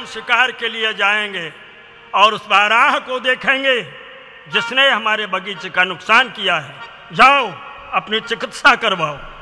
हम शिकार के लिए जाएंगे और उस बारह को देखेंगे जिसने हमारे बगीचे का नुकसान किया है। जाओ अपनी चिकित्सा करवाओ।